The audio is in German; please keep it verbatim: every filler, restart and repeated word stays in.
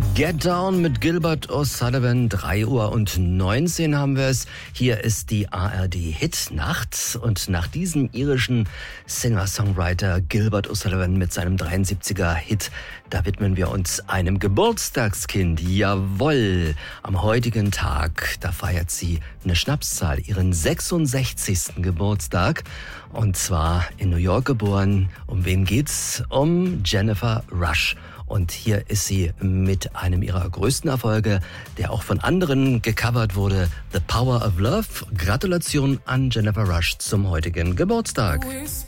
Get Down mit Gilbert O'Sullivan, drei Uhr und neunzehn haben wir es. Hier ist die A R D-Hit-Nacht und nach diesem irischen Singer-Songwriter Gilbert O'Sullivan mit seinem dreiundsiebziger-Hit, da widmen wir uns einem Geburtstagskind. Jawohl, am heutigen Tag, da feiert sie eine Schnapszahl, ihren sechsundsechzigsten Geburtstag. Und zwar in New York geboren. Um wen geht's? Um Jennifer Rush. Und hier ist sie mit einem ihrer größten Erfolge, der auch von anderen gecovert wurde, The Power of Love. Gratulation an Jennifer Rush zum heutigen Geburtstag.